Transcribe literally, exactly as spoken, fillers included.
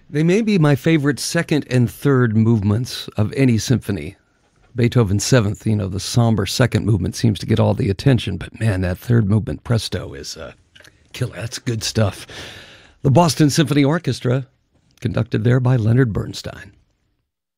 They may be my favorite second and third movements of any symphony. Beethoven's Seventh, you know, the somber second movement seems to get all the attention, but man, that third movement, presto, is uh, killer. That's good stuff. The Boston Symphony Orchestra, conducted there by Leonard Bernstein.